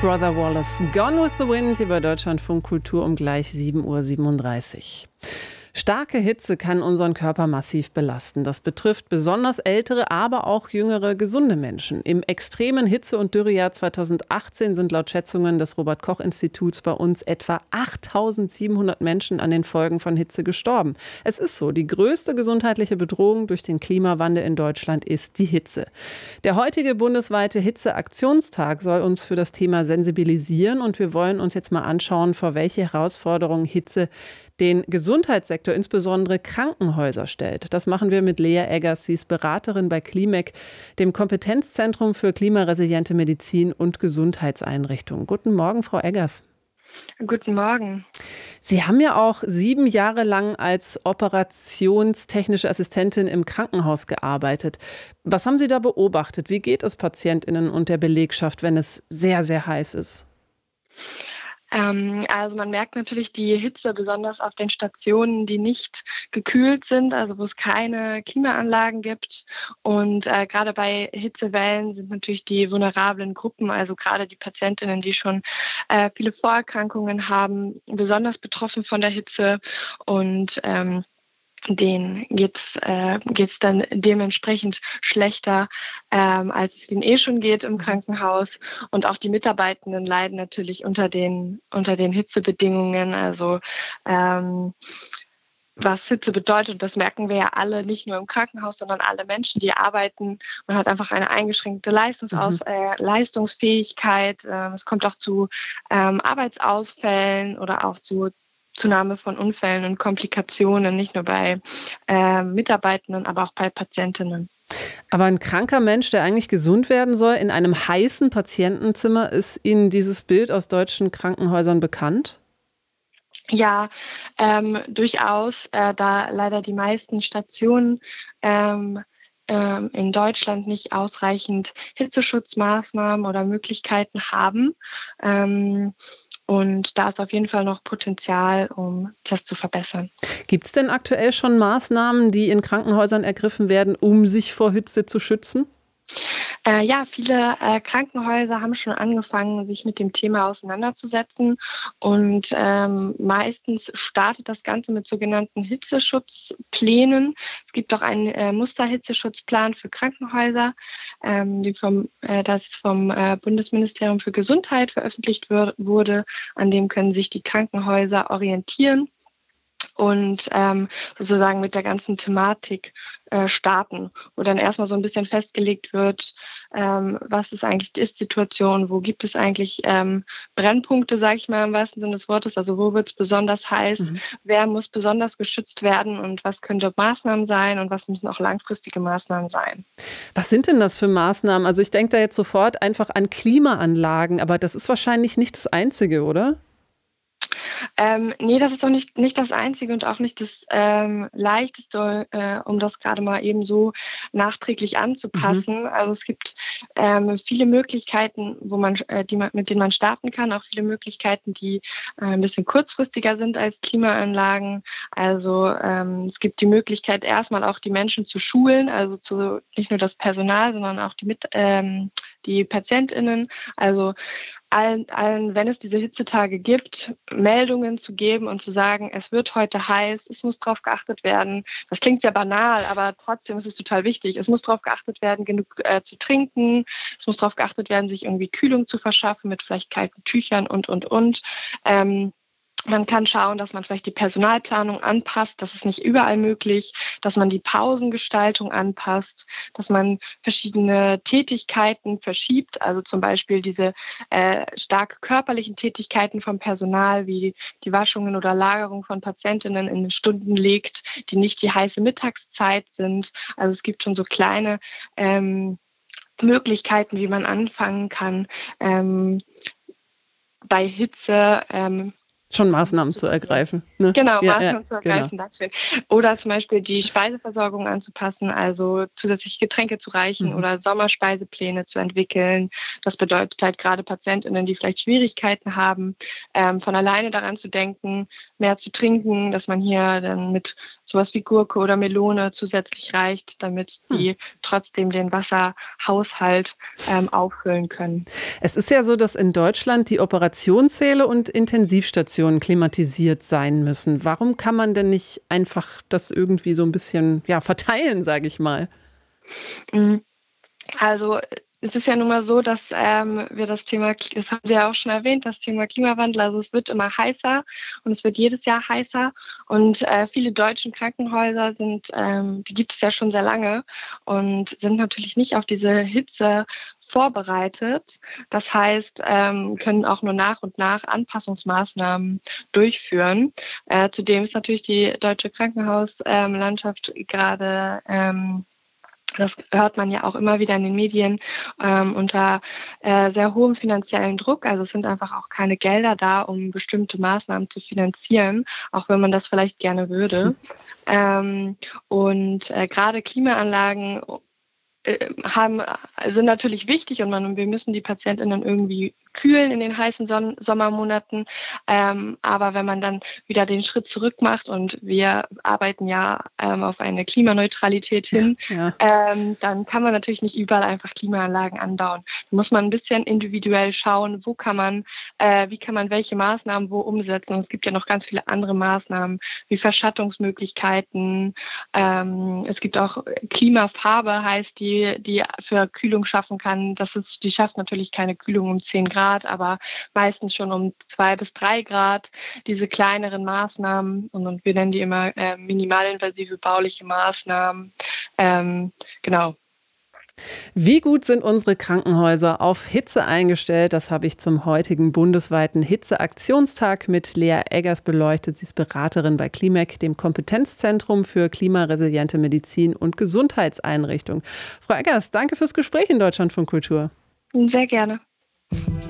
Brother Wallace, Gone with the Wind, hier bei Deutschlandfunk Kultur um gleich 7:37 Uhr. Starke Hitze kann unseren Körper massiv belasten. Das betrifft besonders ältere, aber auch jüngere, gesunde Menschen. Im extremen Hitze- und Dürrejahr 2018 sind laut Schätzungen des Robert-Koch-Instituts bei uns etwa 8.700 Menschen an den Folgen von Hitze gestorben. Es ist so, die größte gesundheitliche Bedrohung durch den Klimawandel in Deutschland ist die Hitze. Der heutige bundesweite Hitzeaktionstag soll uns für das Thema sensibilisieren und wir wollen uns jetzt mal anschauen, vor welche Herausforderungen Hitze den Gesundheitssektor, insbesondere Krankenhäuser, stellt. Das machen wir mit Lea Eggers. Sie ist Beraterin bei Klimec, dem Kompetenzzentrum für klimaresiliente Medizin und Gesundheitseinrichtungen. Guten Morgen, Frau Eggers. Guten Morgen. Sie haben ja auch 7 Jahre lang als operationstechnische Assistentin im Krankenhaus gearbeitet. Was haben Sie da beobachtet? Wie geht es PatientInnen und der Belegschaft, wenn es sehr, sehr heiß ist? Also man merkt natürlich die Hitze besonders auf den Stationen, die nicht gekühlt sind, also wo es keine Klimaanlagen gibt. Und gerade bei Hitzewellen sind natürlich die vulnerablen Gruppen, also gerade die Patientinnen, die schon viele Vorerkrankungen haben, besonders betroffen von der Hitze. Und denen geht's dann dementsprechend schlechter, als es denen schon geht im Krankenhaus. Und auch die Mitarbeitenden leiden natürlich unter den Hitzebedingungen. Also was Hitze bedeutet, das merken wir ja alle, nicht nur im Krankenhaus, sondern alle Menschen, die arbeiten. Man hat einfach eine eingeschränkte Leistungsfähigkeit. Es kommt auch zu Arbeitsausfällen oder auch zu Zunahme von Unfällen und Komplikationen, nicht nur bei Mitarbeitenden, aber auch bei Patientinnen. Aber ein kranker Mensch, der eigentlich gesund werden soll, in einem heißen Patientenzimmer, ist Ihnen dieses Bild aus deutschen Krankenhäusern bekannt? Ja, durchaus, da leider die meisten Stationen in Deutschland nicht ausreichend Hitzeschutzmaßnahmen oder Möglichkeiten haben. Und da ist auf jeden Fall noch Potenzial, um das zu verbessern. Gibt es denn aktuell schon Maßnahmen, die in Krankenhäusern ergriffen werden, um sich vor Hitze zu schützen? Ja, viele Krankenhäuser haben schon angefangen, sich mit dem Thema auseinanderzusetzen. Und meistens startet das Ganze mit sogenannten Hitzeschutzplänen. Es gibt auch einen Musterhitzeschutzplan für Krankenhäuser, das vom Bundesministerium für Gesundheit veröffentlicht wurde. An dem können sich die Krankenhäuser orientieren und sozusagen mit der ganzen Thematik starten, wo dann erstmal so ein bisschen festgelegt wird, was ist eigentlich die Ist-Situation, wo gibt es eigentlich Brennpunkte, sage ich mal im wahrsten Sinne des Wortes, also wo wird es besonders heiß, wer muss besonders geschützt werden und was könnte Maßnahmen sein und was müssen auch langfristige Maßnahmen sein. Was sind denn das für Maßnahmen? Also ich denke da jetzt sofort einfach an Klimaanlagen, aber das ist wahrscheinlich nicht das Einzige, oder? Nee, das ist auch nicht das Einzige und auch nicht das Leichteste, um das gerade mal eben so nachträglich anzupassen. Also es gibt viele Möglichkeiten, mit denen man starten kann, auch viele Möglichkeiten, die ein bisschen kurzfristiger sind als Klimaanlagen. Also es gibt die Möglichkeit, erstmal auch die Menschen zu schulen, also nicht nur das Personal, sondern auch die PatientInnen. Also allen, wenn es diese Hitzetage gibt, Meldungen zu geben und zu sagen, es wird heute heiß, es muss darauf geachtet werden. Das klingt sehr banal, aber trotzdem ist es total wichtig. Es muss darauf geachtet werden, genug zu trinken. Es muss darauf geachtet werden, sich irgendwie Kühlung zu verschaffen mit vielleicht kalten Tüchern und. Man kann schauen, dass man vielleicht die Personalplanung anpasst. Das ist nicht überall möglich, dass man die Pausengestaltung anpasst, dass man verschiedene Tätigkeiten verschiebt, also zum Beispiel diese stark körperlichen Tätigkeiten vom Personal, wie die Waschungen oder Lagerung von Patientinnen in Stunden legt, die nicht die heiße Mittagszeit sind. Also es gibt schon so kleine Möglichkeiten, wie man anfangen kann, bei Hitze Schon Maßnahmen zu ergreifen. Ne? Genau, Ja, Maßnahmen zu ergreifen, genau. Dankeschön. Oder zum Beispiel die Speiseversorgung anzupassen, also zusätzliche Getränke zu reichen oder Sommerspeisepläne zu entwickeln. Das bedeutet halt gerade PatientInnen, die vielleicht Schwierigkeiten haben, von alleine daran zu denken, mehr zu trinken, dass man hier dann mit sowas wie Gurke oder Melone zusätzlich reicht, damit die trotzdem den Wasserhaushalt auffüllen können. Es ist ja so, dass in Deutschland die Operationssäle und Intensivstationen klimatisiert sein müssen. Warum kann man denn nicht einfach das irgendwie so ein bisschen verteilen, sage ich mal? Also es ist ja nun mal so, dass wir das Thema, das haben Sie ja auch schon erwähnt, das Thema Klimawandel, also es wird immer heißer und es wird jedes Jahr heißer und viele deutsche Krankenhäuser die gibt es ja schon sehr lange und sind natürlich nicht auf diese Hitze vorbereitet. Das heißt, können auch nur nach und nach Anpassungsmaßnahmen durchführen. Zudem ist natürlich die deutsche Krankenhauslandschaft gerade das hört man ja auch immer wieder in den Medien unter sehr hohem finanziellen Druck. Also es sind einfach auch keine Gelder da, um bestimmte Maßnahmen zu finanzieren, auch wenn man das vielleicht gerne würde. Gerade Klimaanlagen sind natürlich wichtig und wir müssen die PatientInnen irgendwie kühlen in den heißen Sommermonaten. Aber wenn man dann wieder den Schritt zurück macht und wir arbeiten ja auf eine Klimaneutralität hin, dann kann man natürlich nicht überall einfach Klimaanlagen anbauen. Da muss man ein bisschen individuell schauen, wie kann man welche Maßnahmen wo umsetzen. Und es gibt ja noch ganz viele andere Maßnahmen wie Verschattungsmöglichkeiten. Es gibt auch Klimafarbe, heißt die für Kühlung schaffen kann. Die schafft natürlich keine Kühlung um 10 Grad, aber meistens schon um 2 bis 3 Grad. Diese kleineren Maßnahmen, und wir nennen die immer minimalinvasive bauliche Maßnahmen. Genau. Wie gut sind unsere Krankenhäuser auf Hitze eingestellt? Das habe ich zum heutigen bundesweiten Hitzeaktionstag mit Lea Eggers beleuchtet. Sie ist Beraterin bei Klimec, dem Kompetenzzentrum für klimaresiliente Medizin und Gesundheitseinrichtungen. Frau Eggers, danke fürs Gespräch in Deutschlandfunk Kultur. Sehr gerne.